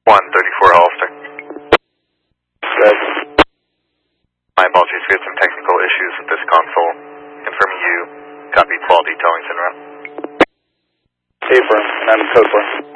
134 Hollister. Good. My apologies, we had some technical issues with this console. Confirming you copy quality towing in route. Affirm, and I'm code 4.